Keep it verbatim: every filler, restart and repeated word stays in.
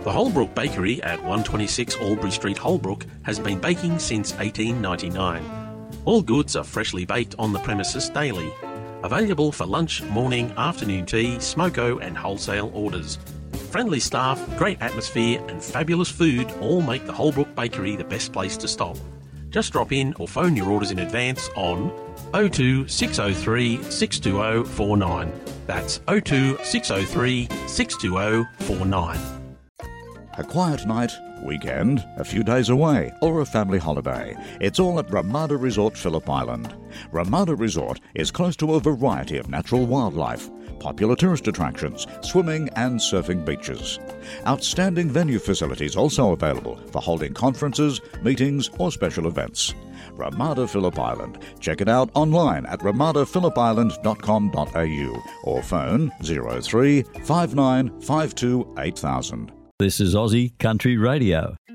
The Holbrook Bakery at one twenty-six Albury Street, Holbrook, has been baking since eighteen ninety-nine. All goods are freshly baked on the premises daily. Available for lunch, morning, afternoon tea, smoko and wholesale orders. Friendly staff, great atmosphere and fabulous food all make the Holbrook Bakery the best place to stop. Just drop in or phone your orders in advance on oh two six oh three six two oh four nine. That's oh two six oh three six two oh four nine. A quiet night, weekend, a few days away, or a family holiday. It's all at Ramada Resort, Phillip Island. Ramada Resort is close to a variety of natural wildlife, popular tourist attractions, swimming and surfing beaches. Outstanding venue facilities also available for holding conferences, meetings or special events. Ramada Phillip Island. Check it out online at ramada phillip island dot com dot a u or phone oh three five nine five two eight thousand. This is Aussie Country Radio.